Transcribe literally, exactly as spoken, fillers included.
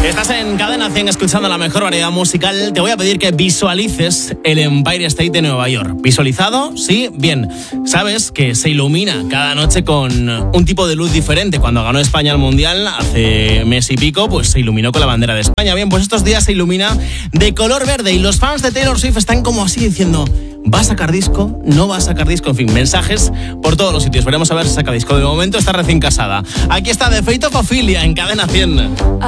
Estás en Cadena cien escuchando la mejor variedad musical. Te voy a pedir que visualices el Empire State de Nueva York. ¿Visualizado? Sí, bien. Sabes que se ilumina cada noche con un tipo de luz diferente. Cuando ganó España el Mundial hace mes y pico, pues se iluminó con la bandera de España. Bien, pues estos días se ilumina de color verde y los fans de Taylor Swift están como así diciendo: ¿va a sacar disco? ¿No va a sacar disco? En fin, mensajes por todos los sitios. Veremos a ver si saca disco. De momento está recién casada. Aquí está The Fate of Ophelia en Cadena cien.